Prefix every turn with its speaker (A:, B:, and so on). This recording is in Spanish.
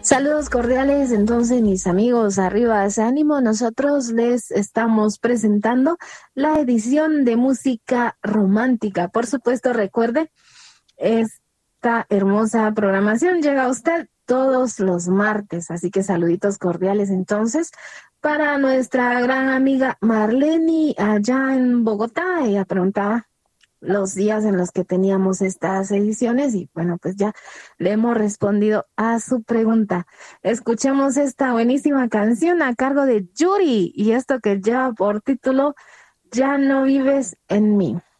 A: Saludos cordiales, entonces mis amigos, arriba ese ánimo. Nosotros les estamos presentando la edición de música romántica. Por supuesto, recuerde, esta hermosa programación llega a usted todos los martes, así que saluditos cordiales entonces para nuestra gran amiga Marlene allá en Bogotá. Ella preguntaba los días en los que teníamos estas ediciones y bueno, pues ya le hemos respondido a su pregunta. Escuchemos esta buenísima canción a cargo de Yuri y esto que lleva por título Ya no vives en mí.